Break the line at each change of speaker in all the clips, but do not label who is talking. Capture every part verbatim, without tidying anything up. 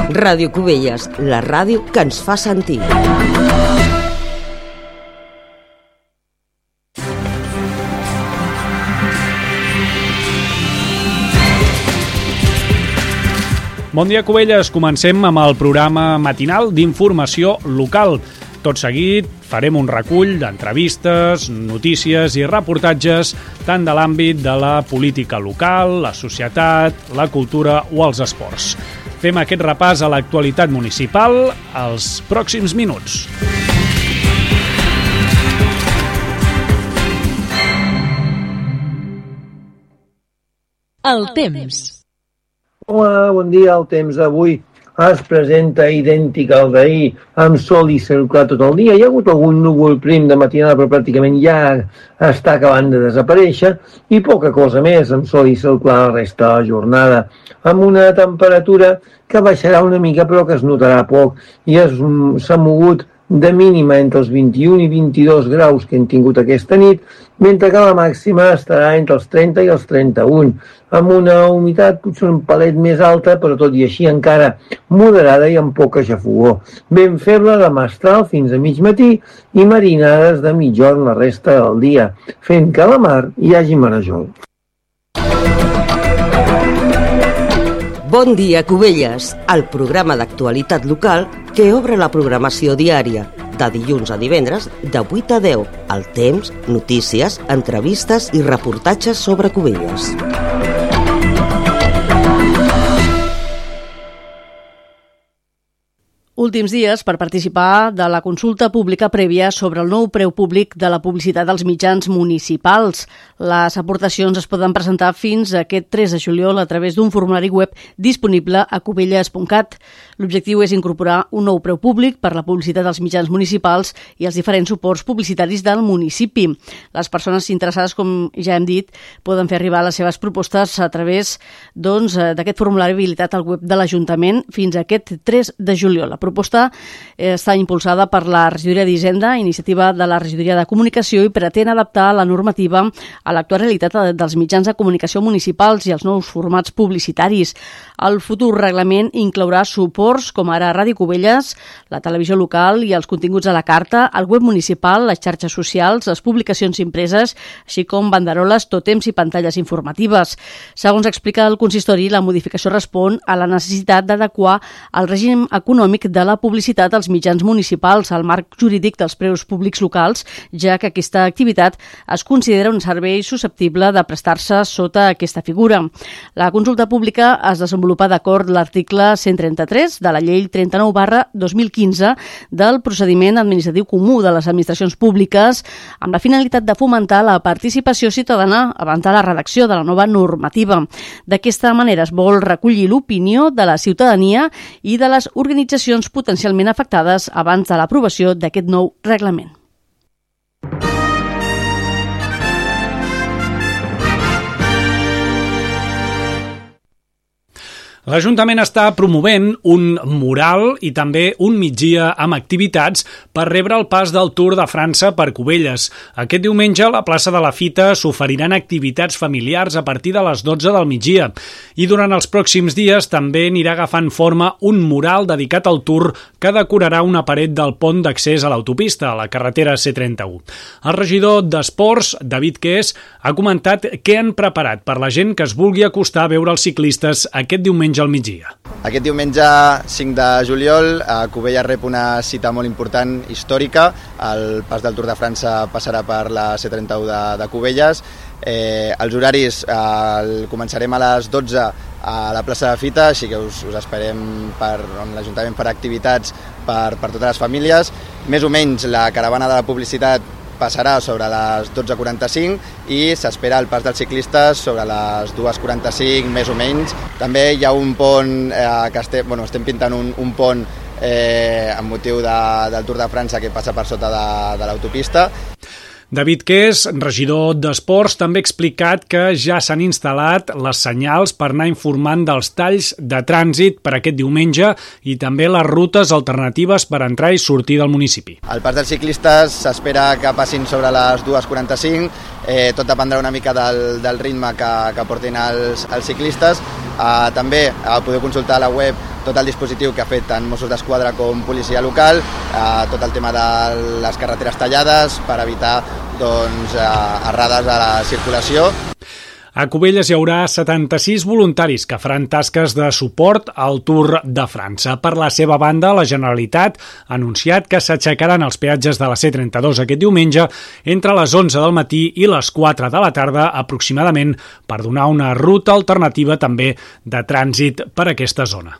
Ràdio Cubelles, la ràdio que ens fa sentir.
Bon dia, Cubelles. Comencem amb el programa matinal d'informació local. Tot seguit farem un recull d'entrevistes, notícies i reportatges tant de l'àmbit de la política local, la societat, la cultura o els esports. Fem aquest repàs a l'actualitat municipal als pròxims minuts.
El temps.
Hola, bon dia. El temps d'avui es presenta idèntic al d'ahir, amb sol i cel clar tot el dia. Hi ha hagut algun núvol prim de matinada, però pràcticament ja està acabant de desaparèixer, i poca cosa més, amb sol i cel clar la resta de la jornada, amb una temperatura que baixarà una mica però que es notarà poc, i s'ha mogut de mínima entre els vint-i-un i vint-i-dos graus que hem tingut aquesta nit, mentre que la màxima estarà entre els trenta i els trenta-un, amb una humitat potser un palet més alta, però tot i així encara moderada i amb poca xafogor. Ben feble de mestral fins a mig matí i marinades de mitjorn la resta del dia, fent que a la mar hi hagi marejol.
Bon dia, Cubelles, el programa d'actualitat local que obre la programació diària, de dilluns a divendres, de vuit a deu, el temps, notícies, entrevistes i reportatges sobre Cubelles.
Últims dies per participar de la consulta pública prèvia sobre el nou preu públic de la publicitat dels mitjans municipals. Les aportacions es poden presentar fins a aquest tres de juliol a través d'un formulari web disponible a cubelles punt cat. L'objectiu és incorporar un nou preu públic per la publicitat dels mitjans municipals i els diferents suports publicitaris del municipi. Les persones interessades, com ja hem dit, poden fer arribar les seves propostes a través doncs, d'aquest formulari habilitat al web de l'Ajuntament fins a aquest tres de juliol. La proposta està impulsada per la Regidoria d'Hisenda, iniciativa de la Regidoria de Comunicació, i pretén adaptar la normativa a l'actual realitat dels mitjans de comunicació municipals i els nous formats publicitaris. El futur reglament inclourà suports com ara Ràdio Cubelles, la televisió local i els continguts a la carta, el web municipal, les xarxes socials, les publicacions impreses, així com banderoles, tòtems i pantalles informatives. Segons explica el consistori, la modificació respon a la necessitat d'adequar el règim econòmic de la publicitat als mitjans municipals al marc jurídic dels preus públics locals, ja que aquesta activitat es considera un servei susceptible de prestar-se sota aquesta figura. La consulta pública es desenvolupa d'acord l'article cent trenta-tres de la llei trenta-nou barra dos mil quinze del procediment administratiu comú de les administracions públiques, amb la finalitat de fomentar la participació ciutadana abans de la redacció de la nova normativa. D'aquesta manera es vol recollir l'opinió de la ciutadania i de les organitzacions potencialment afectades abans de l'aprovació d'aquest nou reglament.
L'Ajuntament està promovent un mural i també un migdia amb activitats per rebre el pas del Tour de França per Cubelles. Aquest diumenge a la plaça de la Fita s'oferiran activitats familiars a partir de les dotze del migdia. I durant els pròxims dies també anirà agafant forma un mural dedicat al Tour que decorarà una paret del pont d'accés a l'autopista, a la carretera C trenta-u. El regidor d'Esports, David Qués, ha comentat què han preparat per la gent que es vulgui acostar a veure els ciclistes aquest diumenge al migdia.
Aquest diumenge cinc de juliol a Cubelles rep una cita molt important, històrica. El pas del Tour de França passarà per la C trenta-u de, de Cubelles. Eh, els horaris eh, el començarem a les dotze a la plaça de Fita, així que us, us esperem per on l'Ajuntament farà activitats per, per totes les famílies. Més o menys la caravana de la publicitat passarà sobre les dotze quaranta-cinc i s'espera el pas dels ciclistes sobre les dues quaranta-cinc, més o menys. També hi ha un pont eh, que estem, bueno, estem pintant un, un pont eh, amb motiu de, del Tour de França que passa per sota de, de l'autopista.
David Qués, regidor d'Esports, també ha explicat que ja s'han instal·lat les senyals per anar informant dels talls de trànsit per aquest diumenge i també les rutes alternatives per entrar i sortir del municipi.
El pas dels ciclistes s'espera que passin sobre les dues quaranta-cinc, eh, tot dependrà una mica del, del ritme que, que portin els, els ciclistes. Eh, també eh, podeu consultar a la web tot el dispositiu que ha fet tant Mossos d'Esquadra com policia local, eh, tot el tema de les carreteres tallades per evitar doncs, eh, errades a la circulació.
A Cubelles hi haurà setanta-sis voluntaris que faran tasques de suport al Tour de França. Per la seva banda, la Generalitat ha anunciat que s'aixecaran els peatges de la C trenta-dos aquest diumenge entre les onze del matí i les quatre de la tarda aproximadament per donar una ruta alternativa també de trànsit per aquesta zona.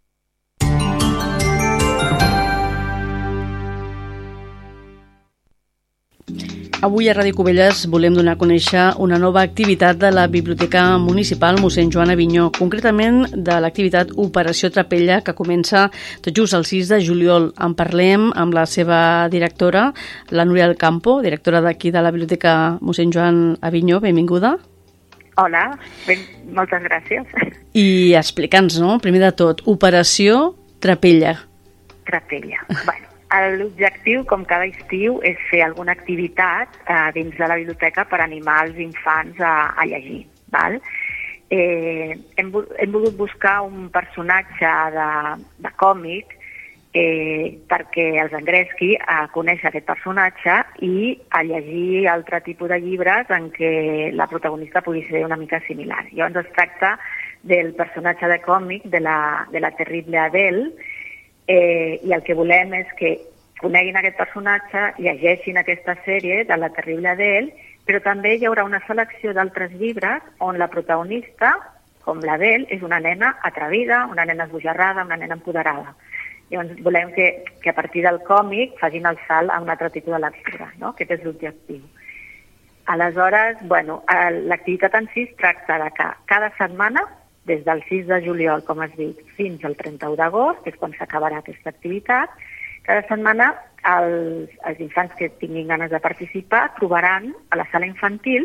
Avui a Ràdio Cubelles volem donar a conèixer una nova activitat de la Biblioteca Municipal mossèn Joan Avinyó, concretament de l'activitat Operació Trapella, que comença tot just el sis de juliol. En parlem amb la seva directora, la Núria del Campo, directora d'aquí de la Biblioteca mossèn Joan Avinyó. Benvinguda.
Hola, ben, moltes gràcies.
I explica'ns, no?, primer de tot, Operació Trapella.
Trapella, bueno. L'objectiu, com cada estiu, és fer alguna activitat eh, dins de la biblioteca per animar els infants a, a llegir. Val? Eh, hem, hem volgut buscar un personatge de, de còmic eh, perquè els engresqui a conèixer aquest personatge i a llegir altre tipus de llibres en què la protagonista pugui ser una mica similar. Llavors es tracta del personatge de còmic de la, de la terrible Adele. Eh, i el que volem és que coneguin aquest personatge, llegeixin aquesta sèrie de la terrible Adele, però també hi haurà una selecció d'altres llibres on la protagonista, com l'Adele, és una nena atrevida, una nena esbojarrada, una nena empoderada. Llavors volem que, que a partir del còmic facin el salt a un altre tipus de lectura, no? Aquest és l'objectiu. Aleshores, bueno, l'activitat en si es tracta de que cada setmana, des del sis de juliol, com has dit, fins al trenta-u d'agost, que és quan s'acabarà aquesta activitat, cada setmana els, els infants que tinguin ganes de participar trobaran a la sala infantil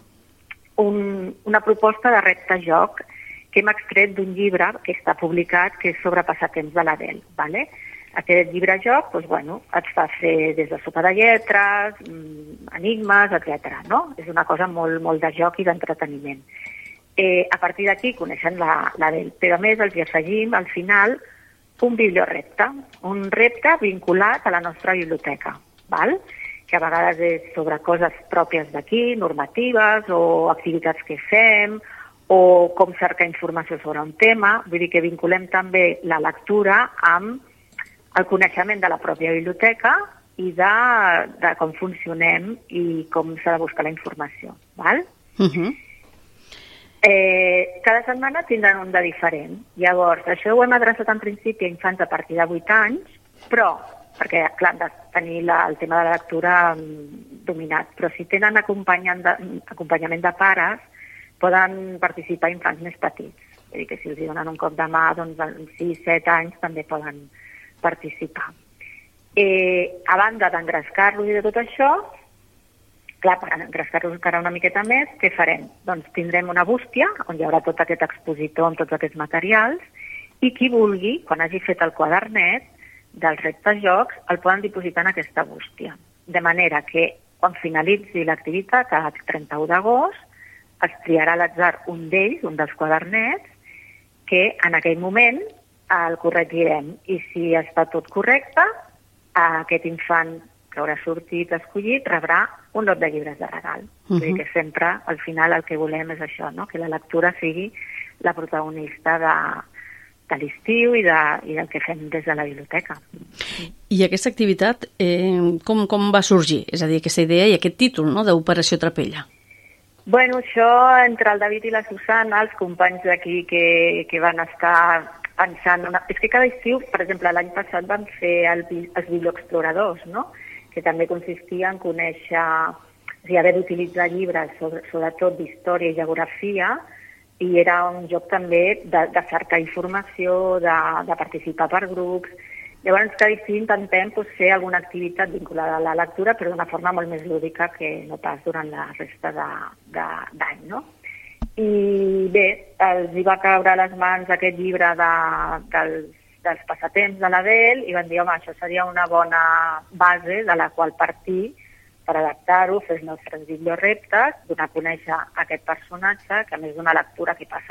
un, una proposta de repte-joc que hem extret d'un llibre que està publicat, que és sobre passatemps de l'Adele. Vale? Aquest llibre-joc doncs, bueno, et fa fer des de sopa de lletres, enigmes, etcètera. No? És una cosa molt, molt de joc i d'entreteniment. Eh, a partir d'aquí coneixen l'Adele, però a més els hi afegim al final un bibliorepte, un repte vinculat a la nostra biblioteca, val? Que a vegades és sobre coses pròpies d'aquí, normatives o activitats que fem o com cercar informació sobre un tema, vull dir que vinculem també la lectura amb el coneixement de la pròpia biblioteca i de, de com funcionem i com s'ha de buscar la informació, val? Uh-huh. Eh, cada setmana tindran un de diferent. Llavors, això ho hem adreçat en principi a infants a partir de vuit anys, però, perquè clar, han de tenir la, el tema de la lectura um, dominat, però si tenen de, acompanyament de pares, poden participar infants més petits. Vull dir que si els donen un cop de mà, doncs amb sis set anys també poden participar. Eh, a banda d'engrescar-los i de tot això, clar, per engrescar-los encara una miqueta més, què farem? Doncs tindrem una bústia on hi haurà tot aquest expositor amb tots aquests materials i qui vulgui, quan hagi fet el quadernet dels reptes-jocs, el poden dipositar en aquesta bústia. De manera que quan finalitzi l'activitat, a trenta-u d'agost, es triarà a l'atzar un d'ells, un dels quadernets, que en aquell moment el corregirem. I si està tot correcte, aquest infant que haurà sortit escollit rebrà un lot de llibres de regal. Uh-huh. Vull dir que sempre, al final, el que volem és això, no? Que la lectura sigui la protagonista de, de l'estiu i, de, i del que fem des de la biblioteca.
I aquesta activitat, eh, com, com va sorgir? És a dir, aquesta idea i aquest títol, no?, d'Operació Trapella.
Bueno, això, entre el David i la Susana, els companys d'aquí que, que van estar pensant... Una... És que cada estiu, per exemple, l'any passat van fer el, els biblioexploradors, no?, que també consistia en conèixer, o sigui, haver d'utilitzar llibres, sobre, sobretot d'història i geografia, i era un joc també de, de cercar informació, de, de participar per grups. Llavors, cada estiu intentem doncs, fer alguna activitat vinculada a la lectura, però d'una forma molt més lúdica que no pas durant la resta d'any, no? I bé, els hi va caure a les mans aquest llibre de, dels dels passatemps de l'Adele i van dir, home, això seria una bona base de la qual partir per adaptar-ho, fer els nostres biblioreptes, donar a conèixer aquest personatge, que a més d'una lectura que passa